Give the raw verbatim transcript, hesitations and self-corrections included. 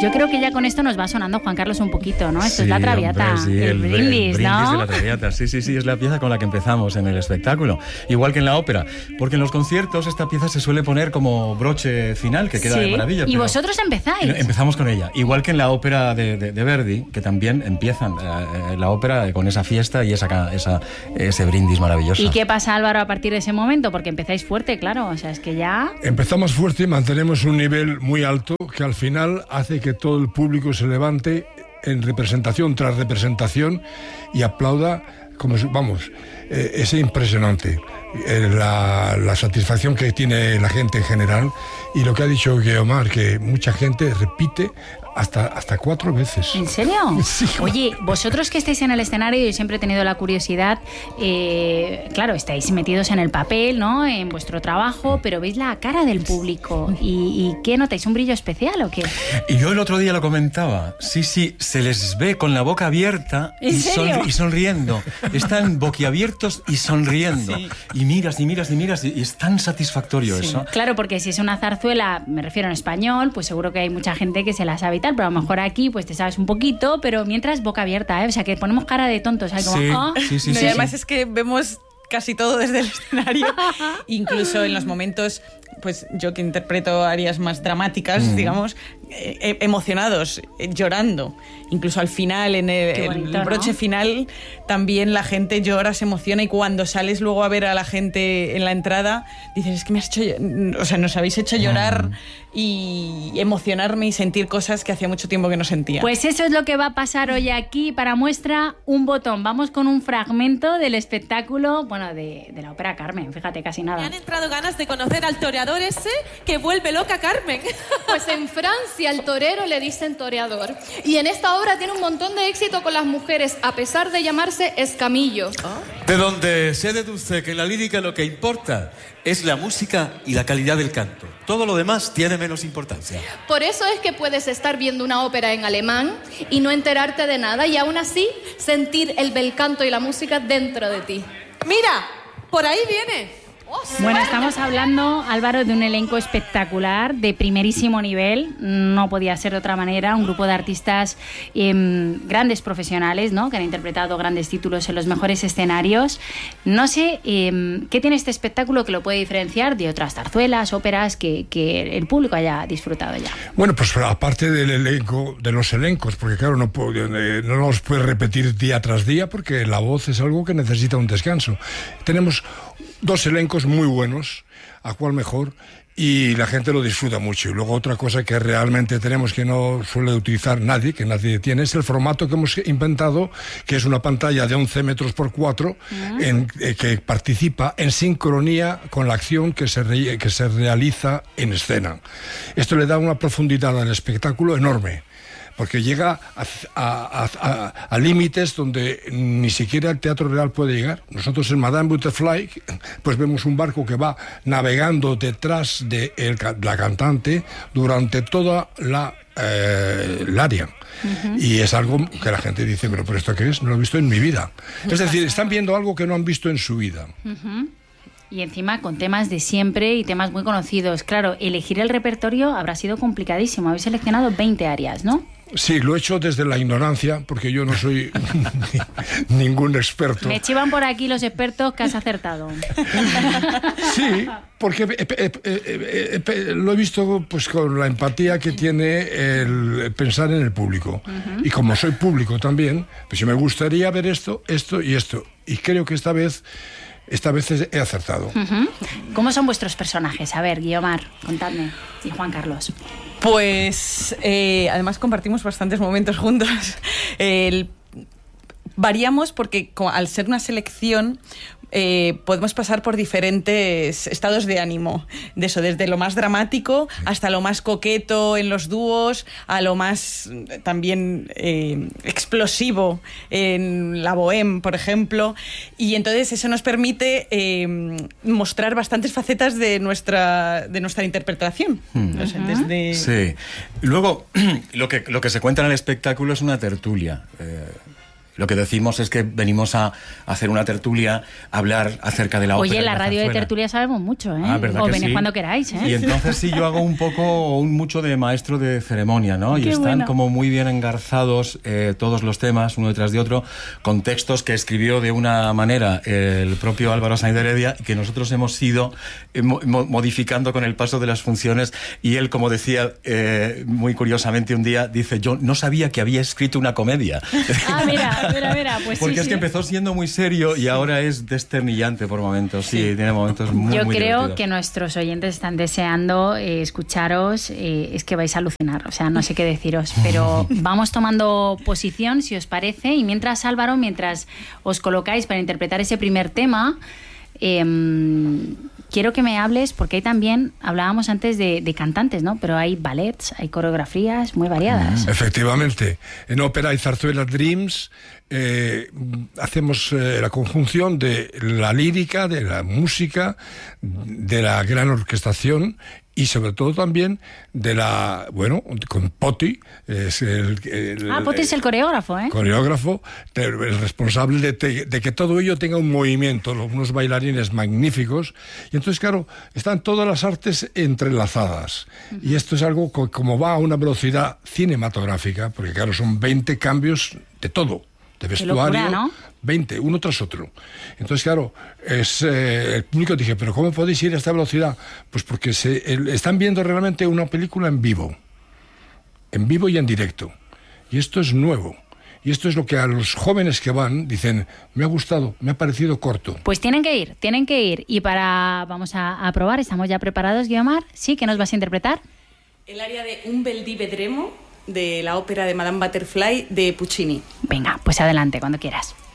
Yo creo que ya con esto nos va sonando Juan Carlos un poquito, ¿no? Esto sí, es la Traviata, hombre, sí, el, el brindis, el brindis ¿no? de la Traviata, sí, sí, sí, es la pieza con la que empezamos en el espectáculo. Igual que en la ópera, porque en los conciertos esta pieza se suele poner como broche final, que queda sí. de maravilla. Y vosotros empezáis. Empezamos con ella, igual que en la ópera de, de, de Verdi, que también empiezan eh, la ópera con esa fiesta y esa, esa, ese brindis maravilloso. ¿Y qué pasa, Álvaro, a partir de ese momento? Porque empezáis fuerte, claro, o sea, es que ya... Empezamos fuerte y mantenemos un nivel muy alto que al final hace que todo el público se levante en representación tras representación y aplauda, como vamos, eh, es impresionante eh, la, la satisfacción que tiene la gente en general y lo que ha dicho Guiomar, que mucha gente repite hasta, hasta cuatro veces. ¿En serio? Sí. Oye, vosotros que estáis en el escenario, yo siempre he tenido la curiosidad, eh, claro, estáis metidos en el papel, ¿no? En vuestro trabajo, pero veis la cara del público. ¿Y, y qué notáis? ¿Un brillo especial o qué? Y yo el otro día lo comentaba, sí, sí, se les ve con la boca abierta ¿En y, serio? sonri- y sonriendo. Están boquiabiertos y sonriendo. Sí. Y miras y miras y miras y, y es tan satisfactorio Sí. eso. Claro, porque si es una zarzuela, me refiero en español, pues seguro que hay mucha gente que se la sabe y tal, pero a lo mejor aquí pues te sabes un poquito, pero mientras boca abierta, ¿eh? O sea, que ponemos cara de tontos, ¿sabes? Como, Sí, ¿ah? sí, sí, No, sí, y además sí. es que vemos casi todo desde el escenario, incluso en los momentos, pues yo que interpreto áreas más dramáticas, Mm. digamos, eh, emocionados, eh, llorando. Incluso al final, en el, Qué bonito, el broche ¿no? final, también la gente llora, se emociona y cuando sales luego a ver a la gente en la entrada, dices, es que me has hecho, ll- o sea, nos habéis hecho llorar Mm. y emocionarme y sentir cosas que hacía mucho tiempo que no sentía. Pues eso es lo que va a pasar hoy aquí. Para muestra, un botón. Vamos con un fragmento del espectáculo, bueno, de, de la ópera Carmen. Fíjate, casi Me nada. han entrado ganas de conocer al toreador ese que vuelve loca a Carmen. Pues en Francia al torero le dicen toreador. Y en esta obra tiene un montón de éxito con las mujeres, a pesar de llamarse escamillo. De donde se deduce que en la lírica lo que importa es la música y la calidad del canto. Todo lo demás tiene menos importancia. Por eso es que puedes estar viendo una ópera en alemán y no enterarte de nada y aún así sentir el bel canto y la música dentro de ti. Mira, por ahí viene. Bueno, estamos hablando, Álvaro, de un elenco espectacular, de primerísimo nivel, no podía ser de otra manera, un grupo de artistas eh, grandes profesionales, ¿no? Que han interpretado grandes títulos en los mejores escenarios. No sé, eh, ¿qué tiene este espectáculo que lo puede diferenciar de otras zarzuelas, óperas que, que el público haya disfrutado ya? Bueno, pues aparte del elenco, de los elencos, porque claro, no, puedo, eh, no los puedes repetir día tras día porque la voz es algo que necesita un descanso. Tenemos dos elencos muy buenos, a cuál mejor, y la gente lo disfruta mucho. Y luego otra cosa que realmente tenemos que no suele utilizar nadie, que nadie tiene, es el formato que hemos inventado, que es una pantalla de once metros por cuatro, uh-huh. en, eh, que participa en sincronía con la acción que se, re, que se realiza en escena. Esto le da una profundidad al espectáculo enorme, porque llega a, a, a, a límites donde ni siquiera el Teatro Real puede llegar. Nosotros en Madame Butterfly pues vemos un barco que va navegando detrás de el, la cantante durante toda la eh, el área. Uh-huh. Y es algo que la gente dice, pero ¿pero esto qué es? No lo he visto en mi vida. Es decir, están viendo algo que no han visto en su vida. Uh-huh. Y encima con temas de siempre y temas muy conocidos. Claro, elegir el repertorio habrá sido complicadísimo. Habéis seleccionado veinte áreas, ¿no? Sí, lo he hecho desde la ignorancia, porque yo no soy ningún experto. Me chivan por aquí los expertos que has acertado. Sí, porque eh, eh, eh, eh, lo he visto pues con la empatía que tiene el pensar en el público. Uh-huh. Y como soy público también, pues si me gustaría ver esto, esto y esto. Y creo que esta vez... Esta vez he acertado. Uh-huh. ¿Cómo son vuestros personajes? A ver, Guiomar, contadme. Y Juan Carlos. Pues eh, además compartimos bastantes momentos juntos. El, variamos porque al ser una selección eh, podemos pasar por diferentes estados de ánimo. De eso, desde lo más dramático hasta lo más coqueto en los dúos, a lo más también eh, explosivo en la bohème, por ejemplo. Y entonces eso nos permite eh, mostrar bastantes facetas de nuestra, de nuestra interpretación. Hmm. O sea, desde... Sí. Luego, lo que, lo que se cuenta en el espectáculo es una tertulia. Eh, Lo que decimos es que venimos a hacer una tertulia, a hablar acerca de la ópera. Oye, en la y radio zarzuela. de tertulia sabemos mucho, ¿eh? Ah, ¿verdad o que venid sí? cuando queráis, ¿eh? Y entonces sí, yo hago un poco, un mucho de maestro de ceremonia, ¿no? Y Qué están bueno. como muy bien engarzados eh, todos los temas, uno detrás de otro, con textos que escribió de una manera el propio Álvaro Sainz de Heredia y que nosotros hemos ido eh, mo modificando con el paso de las funciones. Y él, como decía eh, muy curiosamente un día, dice, yo no sabía que había escrito una comedia. Ah, mira, mira, mira, pues Porque sí, es sí. que empezó siendo muy serio y ahora es desternillante por momentos. Sí, Sí. tiene momentos muy, Yo muy creo divertidos. que nuestros oyentes están deseando eh, escucharos, eh, es que vais a alucinar, o sea, no sé qué deciros, pero vamos tomando posición, si os parece, y mientras, Álvaro, mientras os colocáis para interpretar ese primer tema, eh, quiero que me hables, porque hay también, hablábamos antes de, de cantantes, ¿no? Pero hay ballets, hay coreografías muy variadas. Efectivamente, en ópera y zarzuela Dreams eh, hacemos eh, la conjunción de la lírica, de la música, de la gran orquestación y sobre todo también de la, bueno, con Poti, es el, el, Ah, Poti es el coreógrafo, ¿eh? coreógrafo, el responsable de, te, de que todo ello tenga un movimiento, unos bailarines magníficos, y entonces claro, están todas las artes entrelazadas, uh-huh. Y esto es algo co como va a una velocidad cinematográfica, porque claro, son veinte cambios de todo, de vestuario, locura, ¿no? veinte, uno tras otro. Entonces, claro, es, eh, el público dije, ¿pero cómo podéis ir a esta velocidad? Pues porque se, el, están viendo realmente una película en vivo, en vivo y en directo. Y esto es nuevo. Y esto es lo que a los jóvenes que van dicen, me ha gustado, me ha parecido corto. Pues tienen que ir, tienen que ir. Y para, vamos a, a probar, ¿estamos ya preparados, Guiomar? ¿Sí? ¿Qué nos vas a interpretar? El área de Un bel dì vedremo, de la ópera de Madame Butterfly de Puccini. Venga, pues adelante, cuando quieras.